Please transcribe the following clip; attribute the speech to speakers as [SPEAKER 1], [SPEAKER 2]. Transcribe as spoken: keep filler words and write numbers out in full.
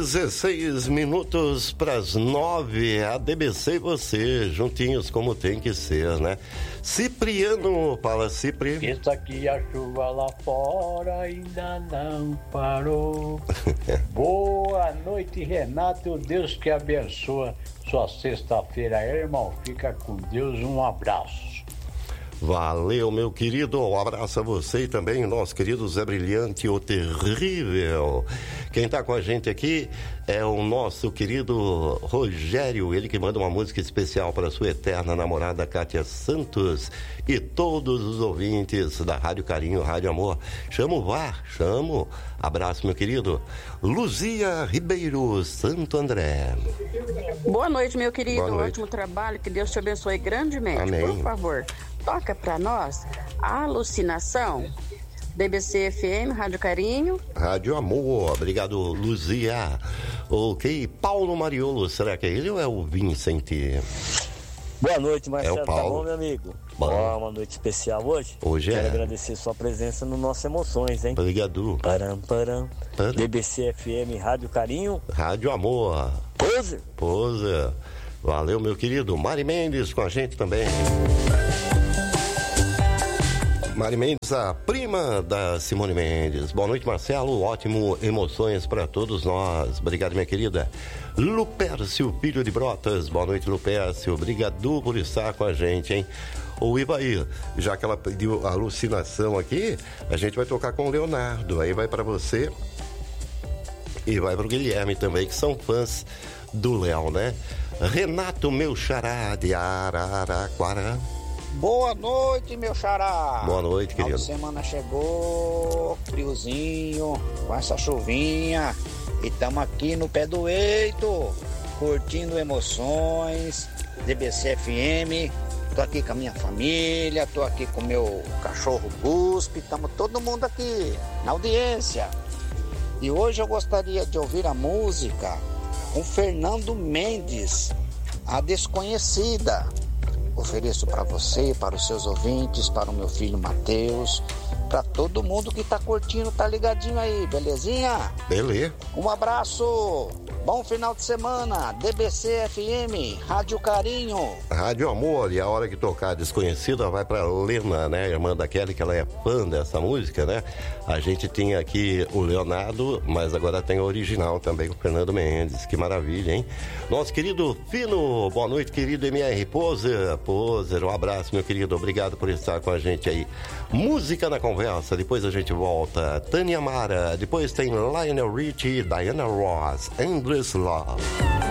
[SPEAKER 1] dezesseis minutos para as nove, a D B C e você, juntinhos como tem que ser, né? Cipriano, fala Cipri.
[SPEAKER 2] Pensa que a chuva lá fora ainda não parou. Boa noite, Renato, Deus que abençoa sua sexta-feira, irmão. Fica com Deus, um abraço.
[SPEAKER 1] Valeu, meu querido, um abraço a você e também o nosso querido Zé Brilhante, o terrível. Quem está com a gente aqui é o nosso querido Rogério, ele que manda uma música especial para sua eterna namorada Kátia Santos e todos os ouvintes da Rádio Carinho, Rádio Amor. Chamo o V A R, chamo. Abraço, meu querido. Luzia Ribeiro, Santo André.
[SPEAKER 3] Boa noite, meu querido.
[SPEAKER 1] Boa noite.
[SPEAKER 3] Ótimo trabalho, que Deus te abençoe grandemente.
[SPEAKER 1] Amém.
[SPEAKER 3] Por favor, toca pra nós a Alucinação, D B C F M, Rádio Carinho.
[SPEAKER 1] Rádio Amor, obrigado, Luzia. Ok, Paulo Mariolo, será que é ele ou é o Vincent?
[SPEAKER 4] Boa noite, Marcelo,
[SPEAKER 1] É o Paulo.
[SPEAKER 4] Tá bom, meu amigo?
[SPEAKER 1] Bom.
[SPEAKER 4] Ó, uma noite especial hoje.
[SPEAKER 1] Hoje
[SPEAKER 4] Quero
[SPEAKER 1] é.
[SPEAKER 4] agradecer sua presença no Nossas Emoções, hein?
[SPEAKER 1] Obrigado.
[SPEAKER 4] Param, param.
[SPEAKER 1] Param.
[SPEAKER 4] D B C F M, Rádio Carinho.
[SPEAKER 1] Rádio Amor.
[SPEAKER 4] Pose.
[SPEAKER 1] Pose. Valeu, meu querido. Mari Mendes com a gente também. Mari Mendes, a prima da Simone Mendes. Boa noite, Marcelo. Ótimo emoções para todos nós. Obrigado, minha querida. Lupércio, filho de Brotas. Boa noite, Lupércio. Obrigado por estar com a gente, hein? Ô, Ivaí, já que ela pediu a alucinação aqui, a gente vai tocar com o Leonardo. Aí vai para você e vai para o Guilherme também, que são fãs do Léo, né? Renato, meu xará de Araraquara.
[SPEAKER 5] Boa noite, meu xará.
[SPEAKER 1] Boa noite, querido.
[SPEAKER 5] A semana chegou, friozinho, com essa chuvinha. E estamos aqui no pé do eito, curtindo emoções, D B C F M. Tô aqui com a minha família, tô aqui com o meu cachorro Guspe. Estamos todo mundo aqui na audiência. E hoje eu gostaria de ouvir a música com Fernando Mendes, A Desconhecida. Ofereço para você, para os seus ouvintes, para o meu filho Matheus, para todo mundo que tá curtindo, tá ligadinho aí, belezinha?
[SPEAKER 1] Beleza.
[SPEAKER 5] Um abraço, bom final de semana, D B C F M, Rádio Carinho.
[SPEAKER 1] Rádio Amor, e a hora que tocar Desconhecida vai pra Lena, né? Irmã da Kelly, que ela é fã dessa música, né? A gente tinha aqui o Leonardo, mas agora tem o original também, o Fernando Mendes. Que maravilha, hein? Nosso querido Fino, boa noite, querido M R Poser. Poser, um abraço, meu querido. Obrigado por estar com a gente aí. Música na conversa, depois a gente volta. Tânia Mara, depois tem Lionel Richie e Diana Ross, Endless Love.